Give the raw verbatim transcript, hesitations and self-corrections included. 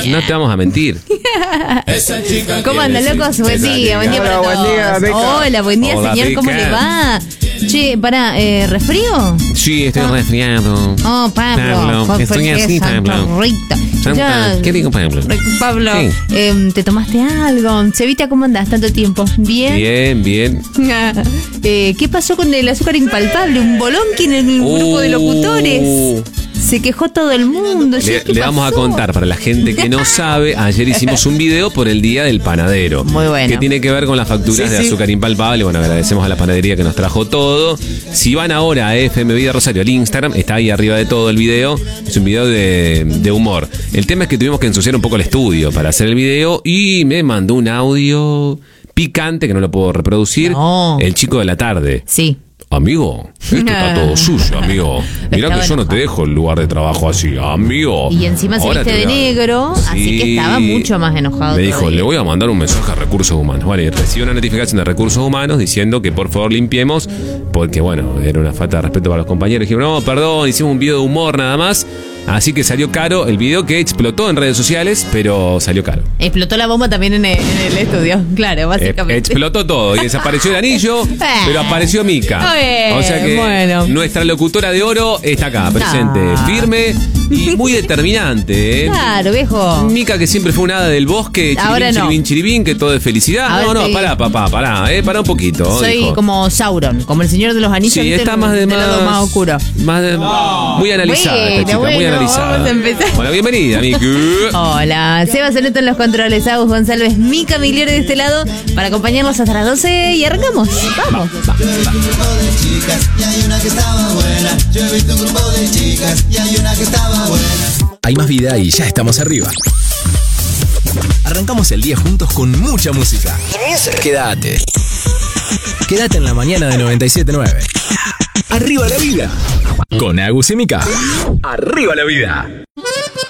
no te vamos a mentir. ¿Cómo andan, locos? Buen día, buen día para todos. Buen día, Beca. Hola, buen día, Hola, señor, ¿cómo Beca. le va? Che, pará, eh, ¿resfrío? Sí, estoy resfriado. Oh, Pablo. Pablo, Por- estoy porque así, Santo Pablo. Rito. Santa, Ya- ¿qué digo, Pablo? Pablo, Sí. eh, ¿te tomaste algo? Cevita, ¿cómo andás tanto tiempo? ¿Bien? Bien, bien. Eh, ¿Qué pasó con el azúcar impalpable? Un bolonqui en el grupo de locutores. Se quejó todo el mundo. Le, ¿Qué le vamos a pasó? contar para la gente que no sabe. Ayer hicimos un video por el Día del Panadero. Muy bueno. Que tiene que ver con las facturas Sí, de sí. azúcar impalpable. Bueno, agradecemos a la panadería que nos trajo todo. Si van ahora a F M Vida Rosario, el Instagram, está ahí arriba de todo el video. Es un video de, de humor. El tema es que tuvimos que ensuciar un poco el estudio para hacer el video y me mandó un audio picante que no lo puedo reproducir. No. El chico de la tarde. Sí. Amigo, esto está todo suyo, amigo. Mirá Estaba que yo no te enojado. dejo el lugar de trabajo así, amigo. Y encima se Ahora viste te de voy a- negro, así que estaba mucho más enojado Me dijo, todavía. le voy a mandar un mensaje a Recursos Humanos. Vale, y recibió una notificación de Recursos Humanos diciendo que por favor limpiemos, porque bueno, era una falta de respeto para los compañeros. Dijimos, no, perdón, hicimos un video de humor nada más. Así que salió caro el video que explotó en redes sociales, pero salió caro. Explotó la bomba también en el, en el estudio, claro, Eh, básicamente. explotó todo y desapareció el anillo, pero apareció Mica. Está bien, O sea que bueno. nuestra locutora de oro está acá, presente, Ah. firme y muy determinante. ¿eh? Claro, viejo. Mica, que siempre fue un hada del bosque, chiribín, Ahora no. chiribín, chiribín, que todo es felicidad. Ahora no, no, sí. pará, papá, pará, eh, pará un poquito. Soy hijo. como Sauron, como el Señor de los Anillos. Sí, ¿viste? está más de del más, lado más oscuro. Más de, muy analizada Bueno, esta chica, muy bueno, analizada. vamos a empezar. Bueno, bienvenida, Mica. Hola, Seba Soneto en los controles, Agus González, Mica Miliere de este lado, para acompañarnos hasta las doce y arrancamos. Vamos. Yo he visto un grupo de chicas y hay una que estaba buena. Yo he visto un grupo de chicas y hay una que estaba buena. Hay más vida y ya estamos arriba. Arrancamos el día juntos con mucha música. Quédate. Quédate en la mañana de noventa y siete punto nueve. Arriba la vida. Con Agus y Mica. Arriba la vida.